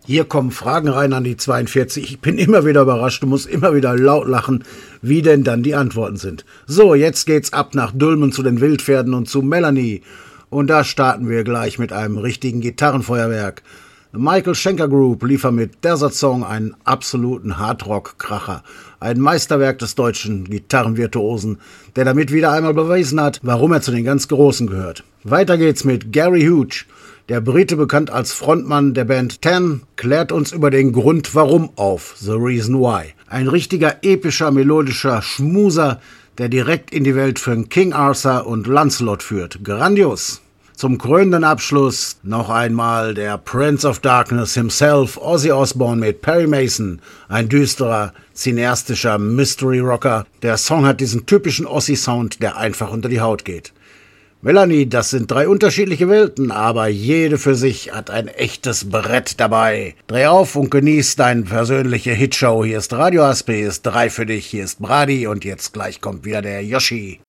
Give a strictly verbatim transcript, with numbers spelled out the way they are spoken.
Hier kommen Fragen rein an die zweiundvierzig. Ich bin immer wieder überrascht, du musst immer wieder laut lachen, wie denn dann die Antworten sind. So, jetzt geht's ab nach Dülmen zu den Wildpferden und zu Melanie. Und da starten wir gleich mit einem richtigen Gitarrenfeuerwerk. The Michael Schenker Group liefert mit Desert Song einen absoluten Hardrock-Kracher. Ein Meisterwerk des deutschen Gitarrenvirtuosen, der damit wieder einmal bewiesen hat, warum er zu den ganz Großen gehört. Weiter geht's mit Gary Hughes. Der Brite, bekannt als Frontmann der Band Ten, klärt uns über den Grund warum auf, The Reason Why. Ein richtiger epischer, melodischer Schmuser, der direkt in die Welt von King Arthur und Lancelot führt. Grandios! Zum krönenden Abschluss noch einmal der Prince of Darkness himself, Ozzy Osbourne mit Perry Mason, ein düsterer, cineastischer Mystery-Rocker. Der Song hat diesen typischen Ozzy-Sound, der einfach unter die Haut geht. Melanie, das sind drei unterschiedliche Welten, aber jede für sich hat ein echtes Brett dabei. Dreh auf und genieß deine persönliche Hitshow. Hier ist Radio Aspe, hier ist drei für dich, hier ist Brady und jetzt gleich kommt wieder der Yoshi.